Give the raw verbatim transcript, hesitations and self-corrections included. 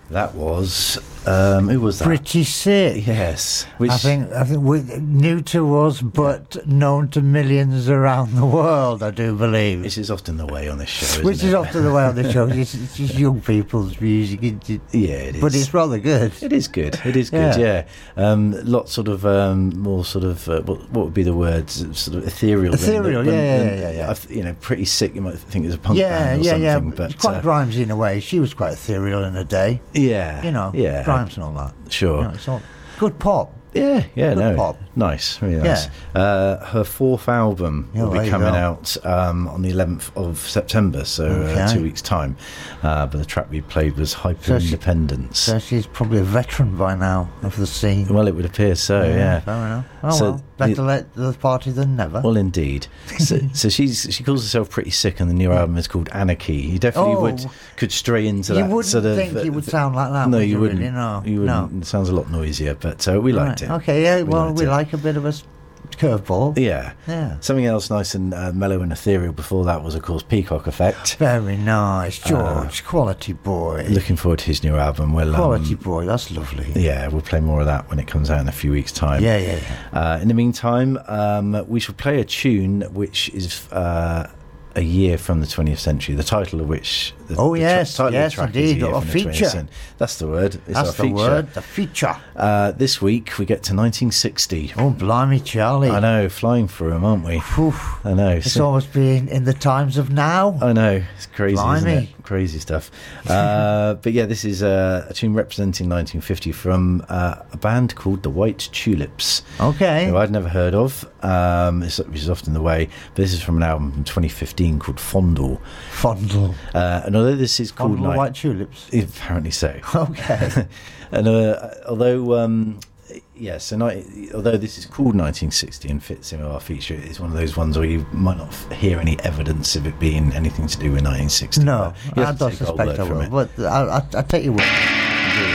That was um, who was that? Pretty Sick. Yes, which I think I think we, new to us, but known to millions around the world. I do believe. This is often the way on this show, isn't Which it? is often the way on the show. It's, it's just young people's music. It, it, Yeah, it is. but it's rather good. It is good. It is good. Yeah, Yeah. um, lots sort of um, more sort of uh, what, what would be the words? Sort of ethereal. than- Ethereal, than- yeah, yeah, than- yeah, yeah. I th- You know, Pretty Sick. You might think it's a punk Yeah, band or yeah, something, yeah. but It's quite uh, Grimes in a way. She was quite ethereal in her day. yeah, You know, yeah, Grimes and all that. sure. You know, it's all good pop. Yeah, yeah, Good no, pop. nice, really nice. Uh, her fourth album Yeah, will there be you coming go. out um, on the eleventh of September, so uh, Okay. two weeks' time. Uh, but the track we played was Hyper So she- Independence. So she's probably a veteran by now of the scene. Well, it would appear so, yeah. Fair enough. Oh So well, better the- let the party than never. Well, indeed. So, so she's she calls herself Pretty Sick, and the new album is called Anarchy. You definitely Oh. would could stray into You that wouldn't sort of. think it would sound like that, No, would you you wouldn't. really? No, you wouldn't. no. It sounds a lot noisier, but uh, we liked Right, it. Okay, yeah. We well, liked we it. like a bit of a s- curveball. Yeah. Yeah. Something else nice and uh, mellow and ethereal before that was, of course, Peacock Effect. Very nice, Uh, George. quality boy. Looking forward to his new album. Well, Quality um, boy. That's lovely. yeah, we'll play more of that when it comes out in a few weeks' time. Yeah, yeah, yeah. Uh, in the meantime, um, we shall play a tune which is uh, a year from the twentieth century, the title of which... The, Oh, the yes, title yes, of the track indeed, is A Year a from the twentieth feature. century. That's the word. It's That's our the feature. word. The feature. Uh, this week, we get to nineteen sixty. Oh, blimey, Charlie. I know, flying through them, aren't we? Whew. I know. It's So- almost been in the times of now. I know, it's crazy, isn't Blimey. it? Crazy stuff. Uh, but yeah, this is uh, a tune representing nineteen fifty from uh, a band called the White Tulips, Okay. who I'd never heard of, um, it's- which is often the way. But this is from an album from twenty fifteen called Fondle. Fondle. Uh, and although this is called... Fondle Night- white tulips. Apparently so. Okay. And uh, although... Um, yeah, so ni- although this is called nineteen sixty and fits in with our feature, it's one of those ones where you might not f- hear any evidence of it being anything to do with nineteen sixty. No, but you I have to don't take our suspect word I from will, it. but I, I, I take your word.